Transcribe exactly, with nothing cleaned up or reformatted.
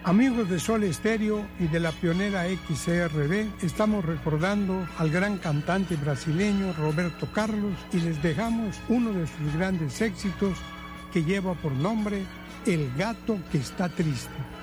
Amigos de Sol Estéreo y de la pionera X R B, estamos recordando al gran cantante brasileño Roberto Carlos y les dejamos uno de sus grandes éxitos que lleva por nombre El gato que está triste.